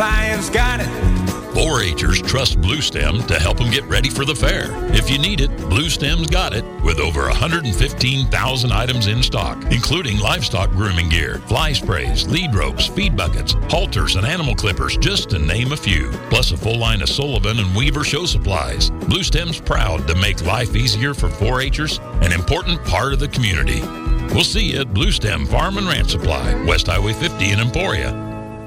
Supply has got it. 4-H'ers trust Blue Stem to help them get ready for the fair. If you need it, Blue Stem's got it, with over 115,000 items in stock, including livestock grooming gear, fly sprays, lead ropes, feed buckets, halters, and animal clippers, just to name a few. Plus a full line of Sullivan and Weaver show supplies. Blue Stem's proud to make life easier for 4-H'ers, an important part of the community. We'll see you at Blue Stem Farm and Ranch Supply, West Highway 50 in Emporia.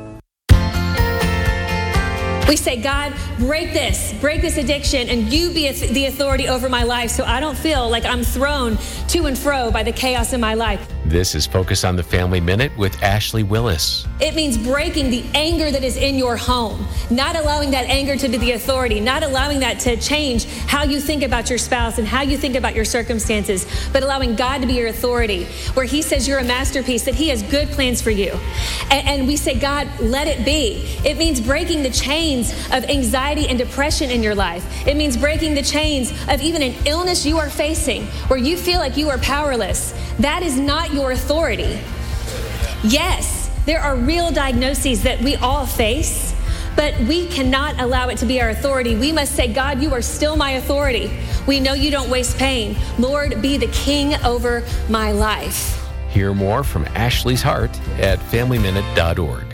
We say, God, break this addiction, and you be the authority over my life so I don't feel like I'm thrown to and fro by the chaos in my life. This is Focus on the Family Minute with Ashley Willis. It means breaking the anger that is in your home, not allowing that anger to be the authority, not allowing that to change how you think about your spouse and how you think about your circumstances, but allowing God to be your authority, where he says you're a masterpiece, that he has good plans for you. And we say, God, let it be. It means breaking the chains of anxiety and depression in your life. It means breaking the chains of even an illness you are facing where you feel like you are powerless. That is not your authority. Yes, there are real diagnoses that we all face, but we cannot allow it to be our authority. We must say, God, you are still my authority. We know you don't waste pain. Lord, be the king over my life. Hear more from Ashley's heart at FamilyMinute.org.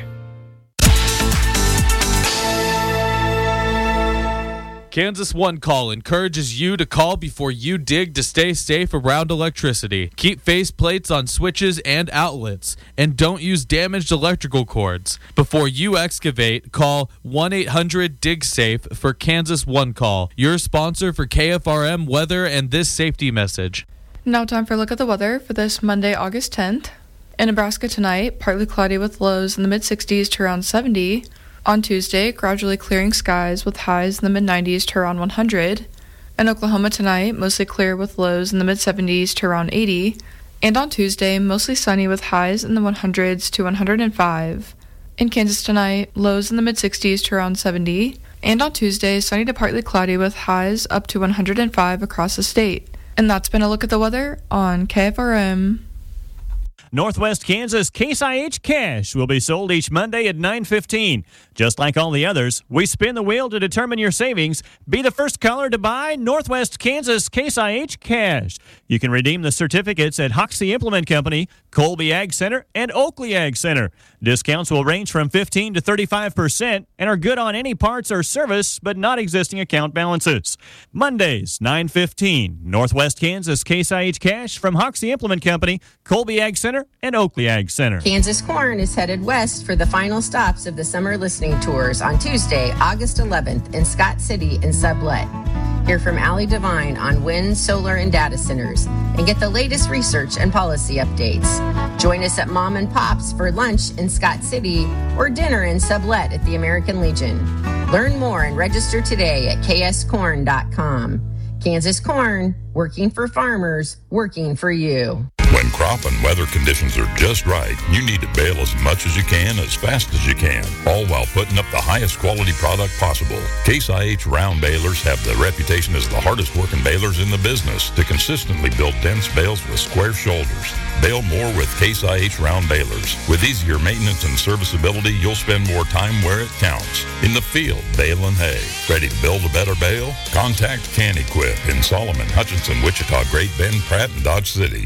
Kansas One Call encourages you to call before you dig to stay safe around electricity. Keep face plates on switches and outlets, and don't use damaged electrical cords. Before you excavate, call 1-800-DIG-SAFE for Kansas One Call, your sponsor for KFRM weather and this safety message. Now time for a look at the weather for this Monday, August 10th. In Nebraska tonight, partly cloudy with lows in the mid-60s to around 70. On Tuesday, gradually clearing skies with highs in the mid-90s to around 100. In Oklahoma tonight, mostly clear with lows in the mid-70s to around 80. And on Tuesday, mostly sunny with highs in the 100s to 105. In Kansas tonight, lows in the mid-60s to around 70. And on Tuesday, sunny to partly cloudy with highs up to 105 across the state. And that's been a look at the weather on KFRM. Northwest Kansas Case IH Cash will be sold each Monday at 9:15. Just like all the others, we spin the wheel to determine your savings. Be the first caller to buy Northwest Kansas Case IH Cash. You can redeem the certificates at Hoxie Implement Company, Colby Ag Center, and Oakley Ag Center. Discounts will range from 15 to 35% and are good on any parts or service, but not existing account balances. Mondays, 9:15. Northwest Kansas Case IH Cash from Hoxie Implement Company, Colby Ag Center, and Oakley Ag Center. Kansas Corn is headed west for the final stops of the summer listening tours on Tuesday, August 11th in Scott City and Sublet. Hear from Allie Devine on wind, solar, and data centers, and get the latest research and policy updates. Join us at Mom and Pop's for lunch in Scott City or dinner in Sublet at the American Legion. Learn more and register today at kscorn.com. Kansas Corn, working for farmers, working for you. When crop and weather conditions are just right, you need to bale as much as you can, as fast as you can, all while putting up the highest quality product possible. Case IH round balers have the reputation as the hardest working balers in the business to consistently build dense bales with square shoulders. Bale more with Case IH round balers. With easier maintenance and serviceability, you'll spend more time where it counts. In the field, baling hay. Ready to build a better bale? Contact Can Equip in Solomon, Hutchinson, Wichita, Great Bend, Pratt, and Dodge City.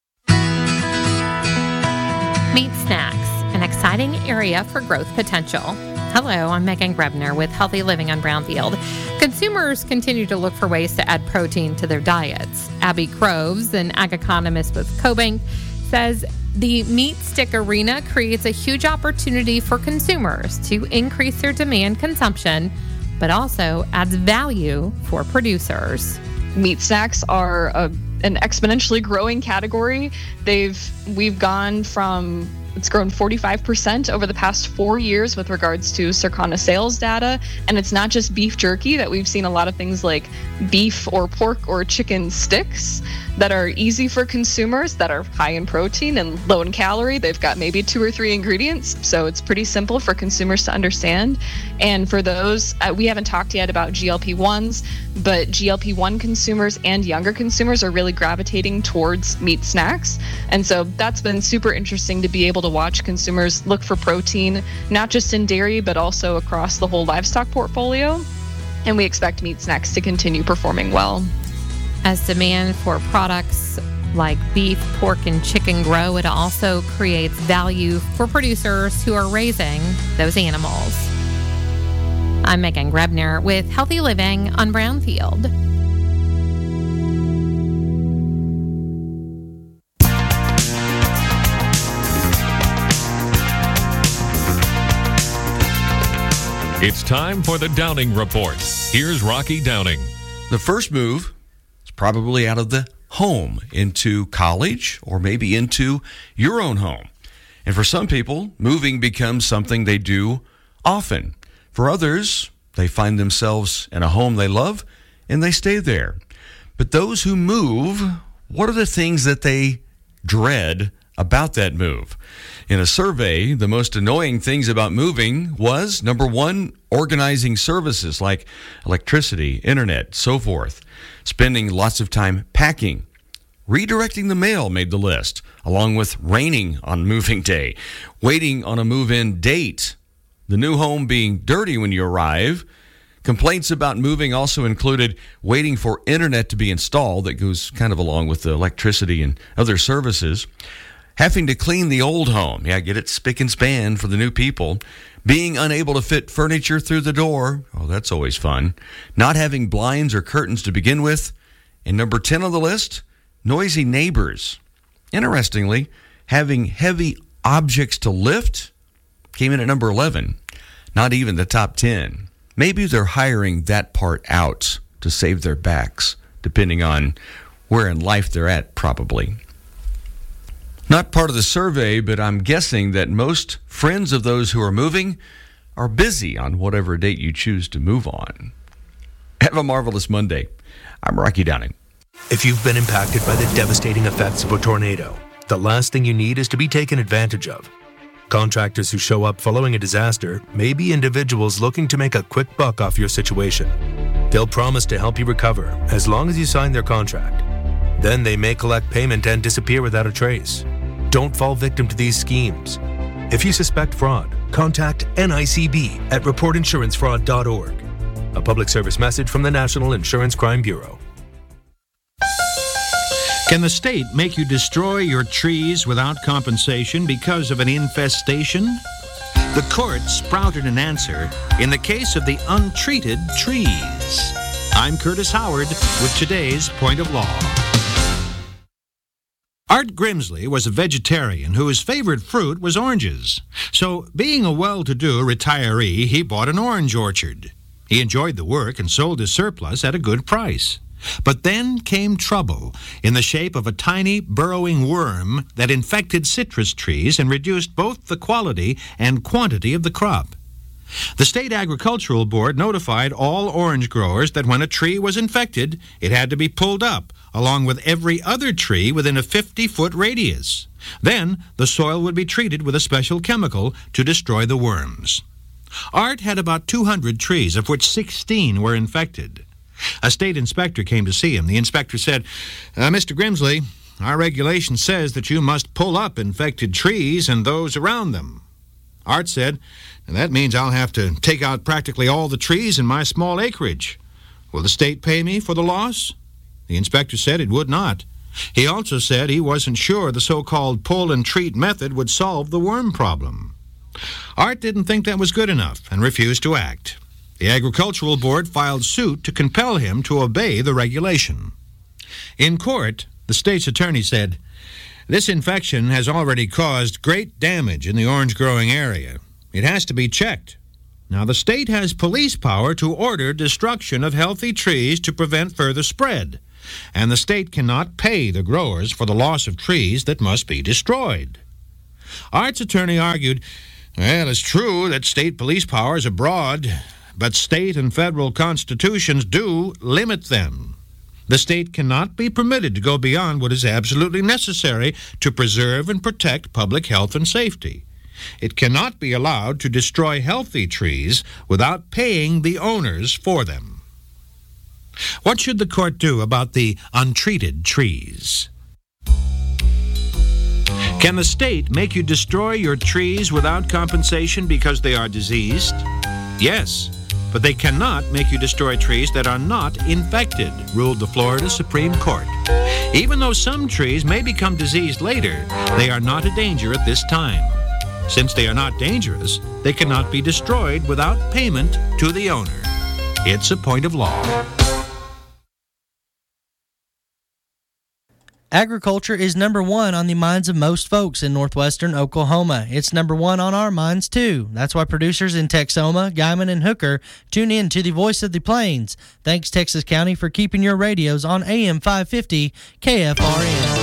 Meat Snacks, an exciting area for growth potential. Hello, I'm Megan Grebner with Healthy Living on Brownfield. Consumers continue to look for ways to add protein to their diets. Abby Groves, an ag economist with CoBank, says the meat stick arena creates a huge opportunity for consumers to increase their demand consumption, but also adds value for producers. Meat snacks are an exponentially growing category. We've gone from, it's grown 45% over the past 4 years with regards to Circana sales data. And it's not just beef jerky, that we've seen a lot of things like beef or pork or chicken sticks that are easy for consumers, that are high in protein and low in calorie. They've got maybe 2 or 3 ingredients, so it's pretty simple for consumers to understand. And for those, we haven't talked yet about GLP-1s, but GLP-1 consumers and younger consumers are really gravitating towards meat snacks. And so that's been super interesting to be able to to watch consumers look for protein, not just in dairy, but also across the whole livestock portfolio. And we expect meat snacks to continue performing well. As demand for products like beef, pork, and chicken grow, it also creates value for producers who are raising those animals. I'm Megan Grebner with Healthy Living on Brownfield. It's time for the Downing Report. Here's Rocky Downing. The first move is probably out of the home into college or maybe into your own home. And for some people, moving becomes something they do often. For others, they find themselves in a home they love and they stay there. But those who move, what are the things that they dread about that move? In a survey, the most annoying things about moving was, number one, organizing services like electricity, internet, so forth. Spending lots of time packing. Redirecting the mail made the list, along with raining on moving day. Waiting on a move-in date. The new home being dirty when you arrive. Complaints about moving also included waiting for internet to be installed. That goes kind of along with the electricity and other services. Having to clean the old home. Yeah, get it spick and span for the new people. Being unable to fit furniture through the door. Oh, that's always fun. Not having blinds or curtains to begin with. And number 10 on the list, noisy neighbors. Interestingly, having heavy objects to lift came in at number 11. Not even the top 10. Maybe they're hiring that part out to save their backs, depending on where in life they're at, probably. Not part of the survey, but I'm guessing that most friends of those who are moving are busy on whatever date you choose to move on. Have a marvelous Monday. I'm Rocky Downing. If you've been impacted by the devastating effects of a tornado, the last thing you need is to be taken advantage of. Contractors who show up following a disaster may be individuals looking to make a quick buck off your situation. They'll promise to help you recover as long as you sign their contract. Then they may collect payment and disappear without a trace. Don't fall victim to these schemes. If you suspect fraud, contact NICB at reportinsurancefraud.org. A public service message from the National Insurance Crime Bureau. Can the state make you destroy your trees without compensation because of an infestation? The court sprouted an answer in the case of the untreated trees. I'm Curtis Howard with today's Point of Law. Art Grimsley was a vegetarian whose favorite fruit was oranges. So, being a well-to-do retiree, he bought an orange orchard. He enjoyed the work and sold his surplus at a good price. But then came trouble in the shape of a tiny burrowing worm that infected citrus trees and reduced both the quality and quantity of the crop. The State Agricultural Board notified all orange growers that when a tree was infected, it had to be pulled up, along with every other tree within a 50-foot radius. Then, the soil would be treated with a special chemical to destroy the worms. Art had about 200 trees, of which 16 were infected. A state inspector came to see him. The inspector said, Mr. Grimsley, our regulation says that you must pull up infected trees and those around them. Art said, that means I'll have to take out practically all the trees in my small acreage. Will the state pay me for the loss? The inspector said it would not. He also said he wasn't sure the so-called pull and treat method would solve the worm problem. Art didn't think that was good enough and refused to act. The Agricultural Board filed suit to compel him to obey the regulation. In court, the state's attorney said, this infection has already caused great damage in the orange-growing area. It has to be checked. Now, the state has police power to order destruction of healthy trees to prevent further spread, and the state cannot pay the growers for the loss of trees that must be destroyed. Art's attorney argued, well, it's true that state police powers are broad, but state and federal constitutions do limit them. The state cannot be permitted to go beyond what is absolutely necessary to preserve and protect public health and safety. It cannot be allowed to destroy healthy trees without paying the owners for them. What should the court do about the untreated trees? Can the state make you destroy your trees without compensation because they are diseased? Yes, but they cannot make you destroy trees that are not infected, ruled the Florida Supreme Court. Even though some trees may become diseased later, they are not a danger at this time. Since they are not dangerous, they cannot be destroyed without payment to the owner. It's a point of law. Agriculture is number one on the minds of most folks in northwestern Oklahoma. It's number one on our minds, too. That's why producers in Texoma, Guymon, and Hooker tune in to the Voice of the Plains. Thanks, Texas County, for keeping your radios on AM 550 KFRN.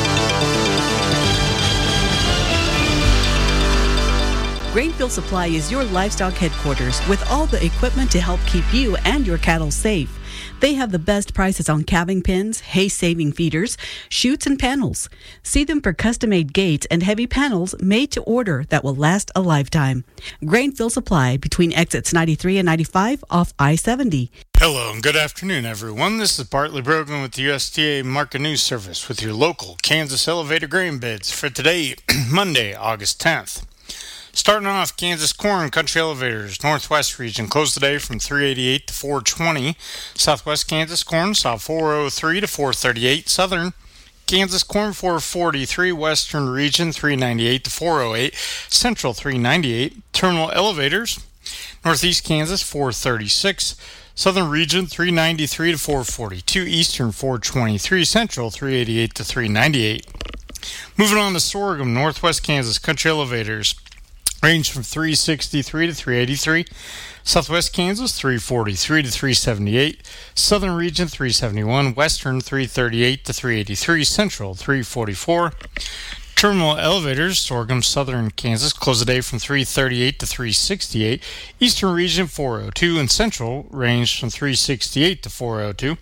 Grainfield Supply is your livestock headquarters with all the equipment to help keep you and your cattle safe. They have the best prices on calving pens, hay-saving feeders, chutes, and panels. See them for custom-made gates and heavy panels made to order that will last a lifetime. Grainfield Supply between exits 93 and 95 off I-70. Hello and good afternoon, everyone. This is Bartley Brogan with the USDA Market News Service with your local Kansas elevator grain bids for today, Monday, August 10th. Starting off, Kansas corn, country elevators, northwest region, closed today from 388 to 420. Southwest Kansas corn saw 403 to 438. Southern Kansas corn 443. Western region 398 to 408. Central 398. Terminal elevators, northeast Kansas 436. Southern region 393 to 442. Eastern 423. Central 388 to 398. Moving on to sorghum, northwest Kansas country elevators, range from 363 to 383. Southwest Kansas 343 to 378. Southern region 371. Western 338 to 383. Central 344. Terminal elevators, sorghum, southern Kansas, close the day from 338 to 368. Eastern region 402 and central range from 368 to 402.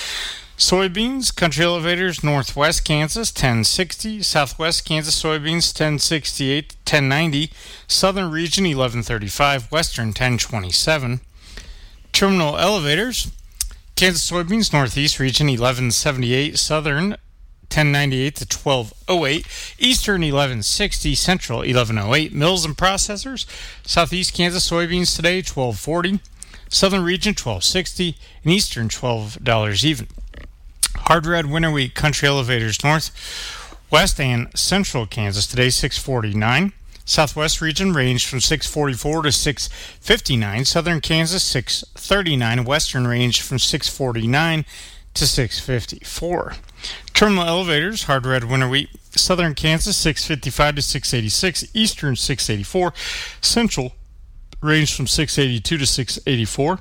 Soybeans, country elevators, northwest Kansas, 1060. Southwest Kansas soybeans, 1068 to 1090. Southern region, 1135. Western, 1027. Terminal elevators, Kansas soybeans, northeast region, 1178. Southern, 1098 to 1208. Eastern, 1160. Central, 1108. Mills and processors, southeast Kansas soybeans today, 1240. Southern region, 1260. And Eastern, $12 even. Hard red winter wheat country elevators north, west, and central Kansas today 649. Southwest region range from 644 to 659. Southern Kansas 639. Western range from 649 to 654. Terminal elevators, hard red winter wheat, southern Kansas 655 to 686. Eastern 684. Central range from 682 to 684.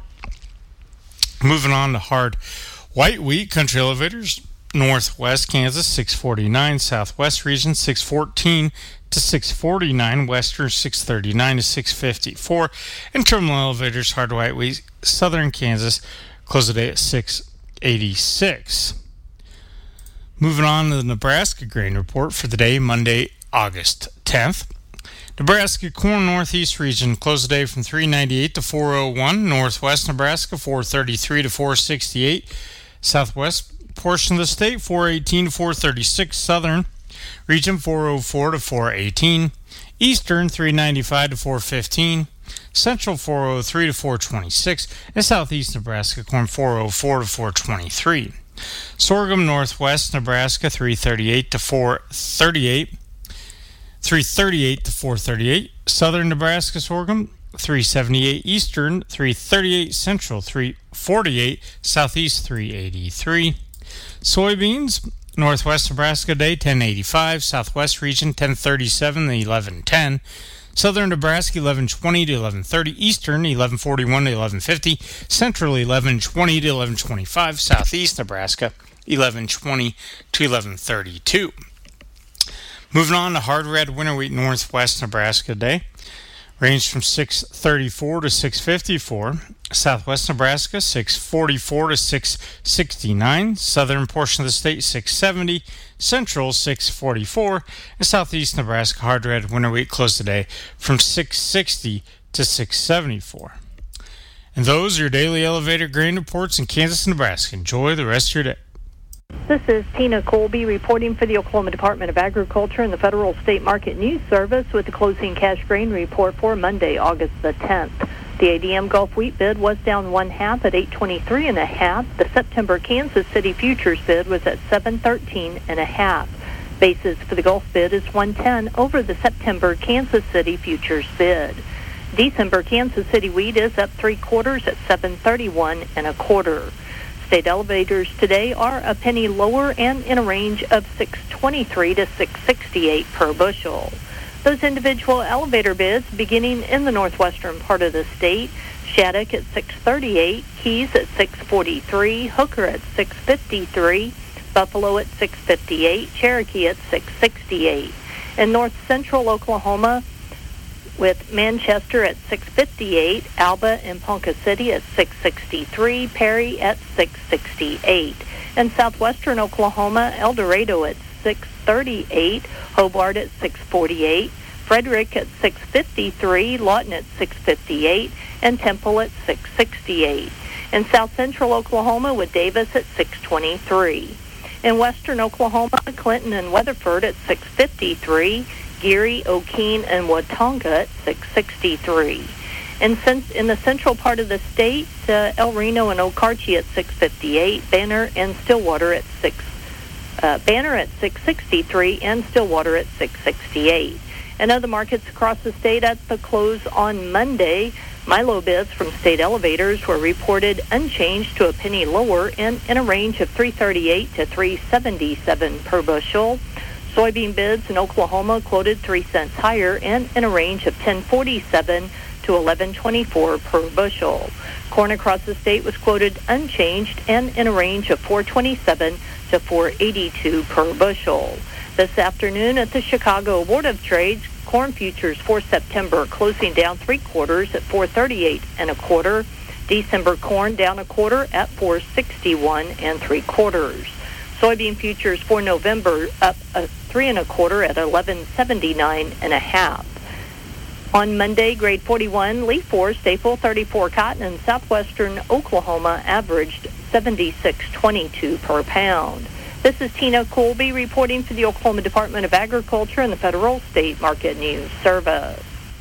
Moving on to hard white wheat country elevators, northwest Kansas 649, southwest region 614 to 649, western 639 to 654, and terminal elevators hard white wheat southern Kansas close the day at 686. Moving on to the Nebraska grain report for the day, Monday, August 10th. Nebraska corn northeast region closed the day from 398 to 401. Northwest Nebraska 433 to 468. Southwest portion of the state 418 to 436. Southern region 404 to 418. Eastern 395 to 415. Central 403 to 426. And southeast Nebraska corn 404 to 423. Sorghum northwest Nebraska 338 to 438. 338 to 438. Southern Nebraska sorghum 378. Eastern 338. Central 348. Southeast 383. Soybeans northwest Nebraska day 1085. Southwest region 1037 to 1110. Southern Nebraska 1120 to 1130. Eastern 1141 to 1150. Central 1120 to 1125. Southeast Nebraska 1120 to 1132. Moving on to hard red winter wheat northwest Nebraska day. Ranged from 634 to 654. Southwest Nebraska 644 to 669. Southern portion of the state 670. Central 644. And southeast Nebraska hard red winter wheat closed today from 660 to 674. And those are your daily elevator grain reports in Kansas and Nebraska. Enjoy the rest of your day. This is Tina Colby reporting for the Oklahoma Department of Agriculture and the Federal State Market News Service with the closing cash grain report for Monday, August the 10th. The ADM Gulf wheat bid was down 1/2 at 823.5. The September Kansas City futures bid was at 713.5. Basis for the Gulf bid is 110 over the September Kansas City futures bid. December Kansas City wheat is up 3/4 at 731.25. State elevators today are a penny lower and in a range of 623 to 668 per bushel. Those individual elevator bids beginning in the northwestern part of the state: Shattuck at 638, Keys at 643, Hooker at 653, Buffalo at 658, Cherokee at 668. In north central Oklahoma, with Manchester at 658, Alba and Ponca City at 663, Perry at 668. In southwestern Oklahoma, El Dorado at 638, Hobart at 648, Frederick at 653, Lawton at 658, and Temple at 668. In south central Oklahoma, with Davis at 623. In western Oklahoma, Clinton and Weatherford at 653, Geary, O'Keene, and Watonga at 663. In the central part of the state, El Reno and Okarche at 658, Banner and Stillwater at 663, and Stillwater at 668. In other markets across the state at the close on Monday, Milo bids from state elevators were reported unchanged to a penny lower and in a range of 338 to 377 per bushel. Soybean bids in Oklahoma quoted 3 cents higher and in a range of 10.47 to 11.24 per bushel. Corn across the state was quoted unchanged and in a range of 4.27 to 4.82 per bushel. This afternoon at the Chicago Board of Trade, corn futures for September closing down 3/4 at 438.25. December corn down 1/4 at 461 3/4. Soybean futures for November up 3 1/4 at 1179.5. On Monday, grade 41, Leaf 4, Staple 34 cotton in southwestern Oklahoma averaged 76.22 per pound. This is Tina Colby reporting for the Oklahoma Department of Agriculture and the Federal State Market News Service.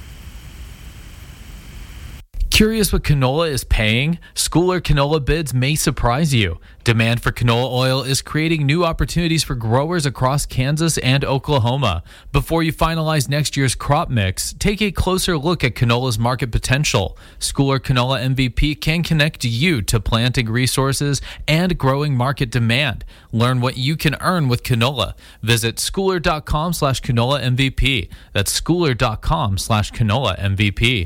Curious what canola is paying? Schooler canola bids may surprise you. Demand for canola oil is creating new opportunities for growers across Kansas and Oklahoma. Before you finalize next year's crop mix, take a closer look at canola's market potential. Schooler Canola MVP can connect you to planting resources and growing market demand. Learn what you can earn with canola. Visit schooler.com/canola MVP. That's schooler.com/canola MVP.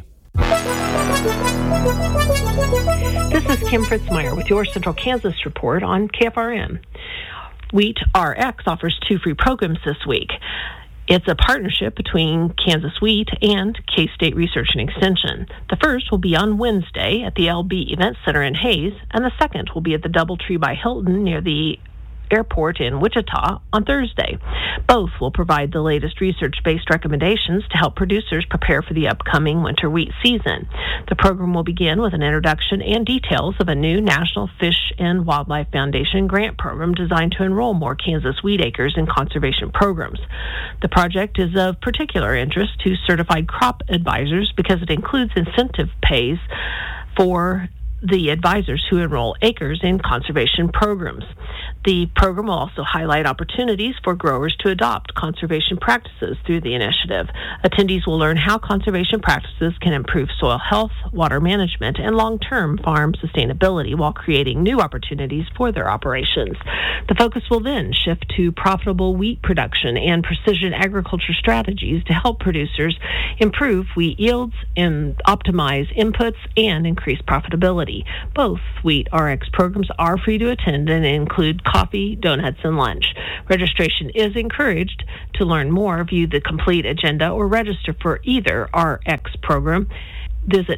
This is Kim Fritzmeyer with your Central Kansas report on KFRM. Wheat RX offers 2 free programs this week. It's a partnership between Kansas Wheat and K-State Research and Extension. The first will be on Wednesday at the LB Event Center in Hayes, and the second will be at the DoubleTree by Hilton near the airport in Wichita on Thursday. Both will provide the latest research-based recommendations to help producers prepare for the upcoming winter wheat season. The program will begin with an introduction and details of a new National Fish and Wildlife Foundation grant program designed to enroll more Kansas wheat acres in conservation programs. The project is of particular interest to certified crop advisors because it includes incentive pays for the advisors who enroll acres in conservation programs. The program will also highlight opportunities for growers to adopt conservation practices through the initiative. Attendees will learn how conservation practices can improve soil health, water management, and long-term farm sustainability while creating new opportunities for their operations. The focus will then shift to profitable wheat production and precision agriculture strategies to help producers improve wheat yields and optimize inputs and increase profitability. Both Wheat RX programs are free to attend and include coffee, donuts, and lunch. Registration is encouraged. To learn more, view the complete agenda or register for either RX program. Visit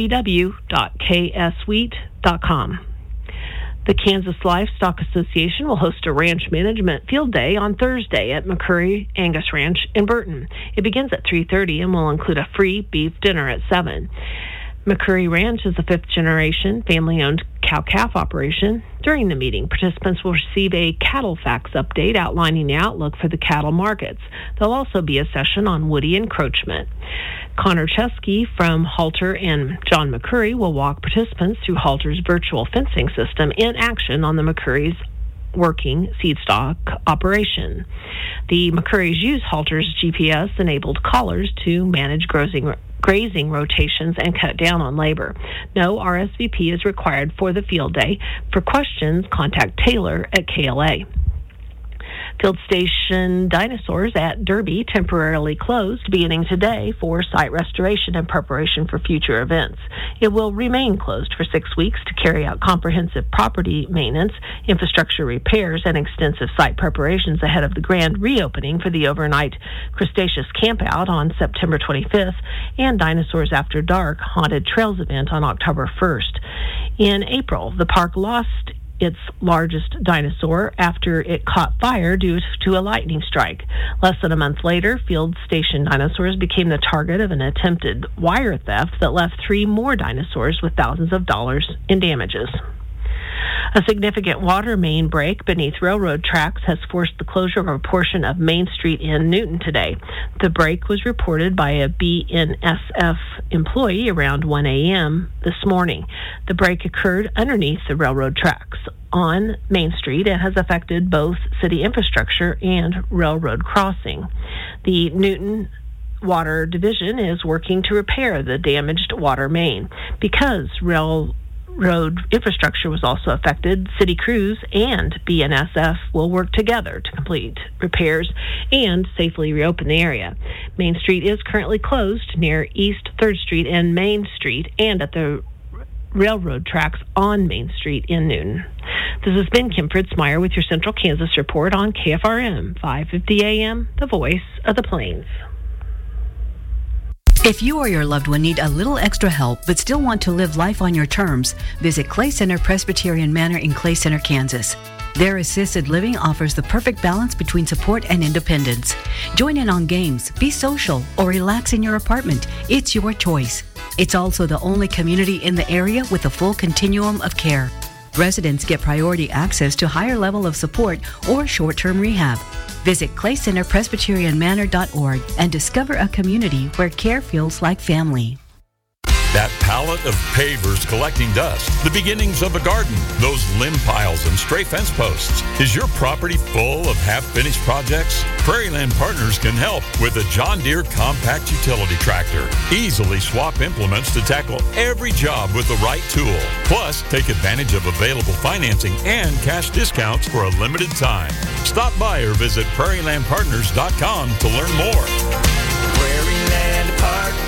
www.kswheat.com. The Kansas Livestock Association will host a ranch management field day on Thursday at McCurry Angus Ranch in Burton. It begins at 3:30 and will include a free beef dinner at 7. McCurry Ranch is a 5th-generation family-owned cow-calf operation. During the meeting, participants will receive a cattle facts update outlining the outlook for the cattle markets. There'll also be a session on woody encroachment. Connor Chesky from Halter and John McCurry will walk participants through Halter's virtual fencing system in action on the McCurry's working seed stock operation. The McCurrys use Halter's GPS-enabled collars to manage grazing rotations and cut down on labor. No RSVP is required for the field day. For questions, contact Taylor at KLA. Field Station Dinosaurs at Derby temporarily closed beginning today for site restoration and preparation for future events. It will remain closed for 6 weeks to carry out comprehensive property maintenance, infrastructure repairs, and extensive site preparations ahead of the grand reopening for the overnight Cretaceous Campout on September 25th and Dinosaurs After Dark Haunted Trails event on October 1st. In April, the park lost its largest dinosaur after it caught fire due to a lightning strike. Less than a month later, Field Station Dinosaurs became the target of an attempted wire theft that left 3 more dinosaurs with thousands of dollars in damages. A significant water main break beneath railroad tracks has forced the closure of a portion of Main Street in Newton today. The break was reported by a BNSF employee around 1 a.m. this morning. The break occurred underneath the railroad tracks on Main Street and has affected both city infrastructure and railroad crossing. The Newton Water Division is working to repair the damaged water main. Because railroad infrastructure was also affected, city crews and BNSF will work together to complete repairs and safely reopen the area. Main Street is currently closed near East 3rd Street and Main Street and at the railroad tracks on Main Street in Newton. This has been Kim Fritzmeyer with your Central Kansas Report on KFRM 550 AM, the voice of the Plains. If you or your loved one need a little extra help but still want to live life on your terms, visit Clay Center Presbyterian Manor in Clay Center, Kansas. Their assisted living offers the perfect balance between support and independence. Join in on games, be social, or relax in your apartment. It's your choice. It's also the only community in the area with a full continuum of care. Residents get priority access to higher level of support or short-term rehab. Visit claycenterpresbyterianmanor.org and discover a community where care feels like family. That pallet of pavers collecting dust, the beginnings of a garden, those limb piles and stray fence posts. Is your property full of half-finished projects? Prairieland Partners can help with a John Deere compact utility tractor. Easily swap implements to tackle every job with the right tool. Plus, take advantage of available financing and cash discounts for a limited time. Stop by or visit prairielandpartners.com to learn more. Prairieland Partners.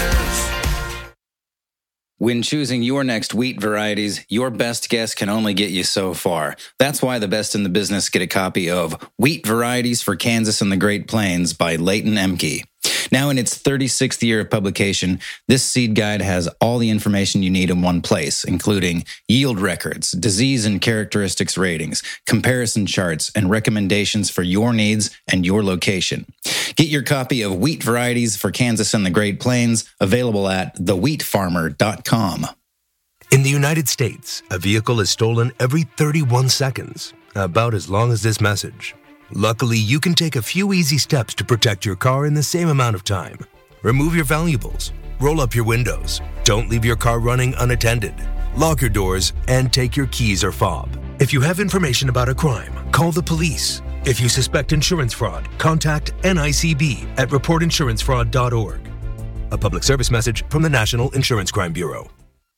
When choosing your next wheat varieties, your best guess can only get you so far. That's why the best in the business get a copy of Wheat Varieties for Kansas and the Great Plains by Leighton Emke. Now in its 36th year of publication, this seed guide has all the information you need in one place, including yield records, disease and characteristics ratings, comparison charts, and recommendations for your needs and your location. Get your copy of Wheat Varieties for Kansas and the Great Plains, available at thewheatfarmer.com. In the United States, a vehicle is stolen every 31 seconds, about as long as this message. Luckily, you can take a few easy steps to protect your car in the same amount of time. Remove your valuables, roll up your windows, don't leave your car running unattended, lock your doors, and take your keys or fob. If you have information about a crime, call the police. If you suspect insurance fraud, contact NICB at reportinsurancefraud.org. A public service message from the National Insurance Crime Bureau.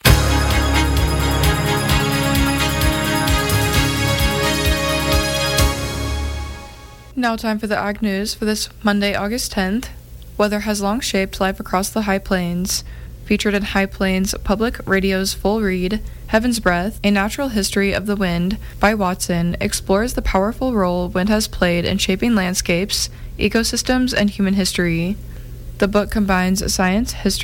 Now time for the Ag News for this Monday, August 10th. Weather has long shaped life across the High Plains. Featured in High Plains Public Radio's full read, Heaven's Breath, A Natural History of the Wind by Watson explores the powerful role wind has played in shaping landscapes, ecosystems, and human history. The book combines science, history,